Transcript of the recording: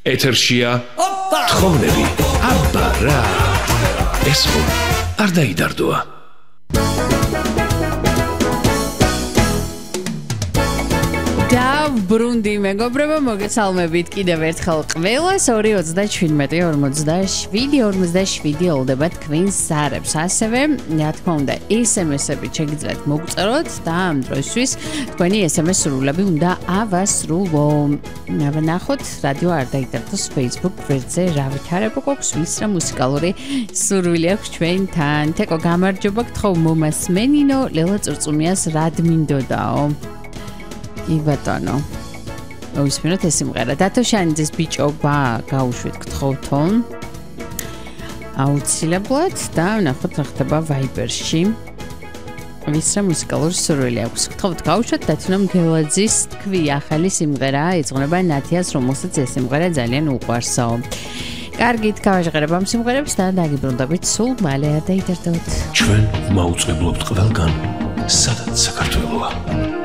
ეთერშია თხოვნები აბა რა ეს ხო არ დაიდარდოა ბრუნდი მეგობრებო მოგესალმებით კიდევ ერთხელ ყველას 237-47 ოლდება თქვენს ზარებს ასევე რა თქმა უნდა SMS-ებით შეგიძლიათ მოგწეროთ და ამ დროისთვის თქვენი SMS სურვილები უნდა ავასრულო ნახოთ რადიო არ დაიდარდოს Facebook გვერდზე რა ვითარება გვაქვს ვის რა მუსიკალური სურვილი აქვს ჩვენთან თეკო გამარჯობა გთხოვ მომასმენინო ლელა წურწუმიას რად მინდოდაო კი ბატონო მოვისმინოთ ეს სიმღერა დათო შანიძის ბიჭობა გაუშვით გთხოვთონ აუცილებლად და ვნახოთ რა ხდება Viber-ში ვის რა მუსიკალური სურვილი აქვს გთხოვთ გაუშვათ დათო მგელაძის თქვი ახალი სიმღერა ეძღვნება ნათიას რომელსაც ეს სიმღერა ძალიან უყვარსო კარგით გავაჟღერებ ამ სიმღერებს და დაგიბრუნდებით სულ მალე არ დაიდარდოთ ჩვენ მაუწყებლობთ ყველგან სადაც საქართველოა